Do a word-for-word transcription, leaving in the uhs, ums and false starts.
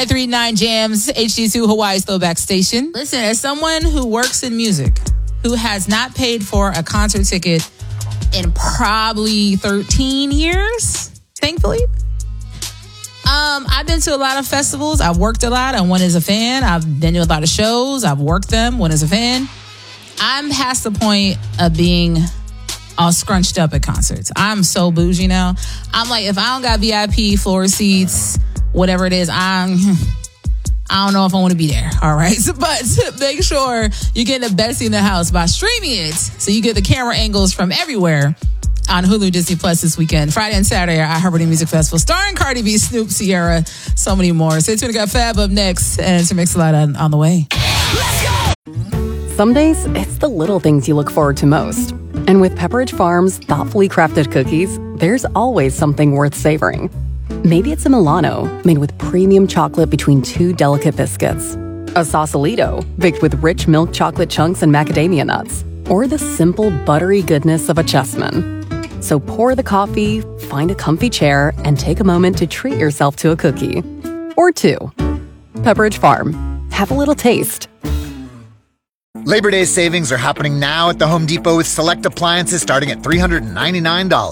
point three nine Jams, H D two Hawaii's throwback station. Listen, as someone who works in music, who has not paid for a concert ticket in probably thirteen years, thankfully. Um, I've been to a lot of festivals. I've worked a lot. I went as a fan. I've been to a lot of shows. I've worked them, went as a fan. I'm past the point of being all scrunched up at concerts. I'm so bougie now. I'm like, if I don't got V I P floor seats, whatever it is, I'm... I don't know if I want to be there, all right? But make sure you get the best in the house by streaming it so you get the camera angles from everywhere on Hulu Disney Plus this weekend. Friday and Saturday are iHeartRadio Music Festival starring Cardi B, Snoop, Sierra, so many more. Stay tuned. We got Fab up next and it's Mix-a-Lot on, on the way. Let's go! Some days, it's the little things you look forward to most. And with Pepperidge Farm's thoughtfully crafted cookies, there's always something worth savoring. Maybe it's a Milano, made with premium chocolate between two delicate biscuits. A Sausalito, baked with rich milk chocolate chunks and macadamia nuts. Or the simple, buttery goodness of a Chessman. So pour the coffee, find a comfy chair, and take a moment to treat yourself to a cookie. Or two. Pepperidge Farm. Have a little taste. Labor Day savings are happening now at the Home Depot with select appliances starting at three hundred ninety-nine dollars.